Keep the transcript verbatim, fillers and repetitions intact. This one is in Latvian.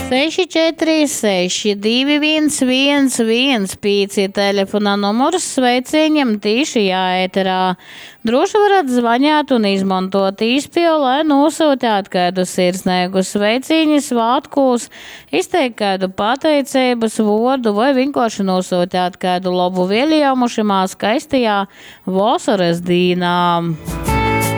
seši četri seši divi viens viens viens pieci telefona numurs sveicieniem tīši jāēterā. Droši varat zvaņāt un izmantot īspēju, lai nosūtītu kādu sirsnīgu sveicienu svētkos, izteikt kādu pateicības vārdu vai vienkārši nosūtīt kādu labu vēlējumu šajā skaistajā vasaras dienā.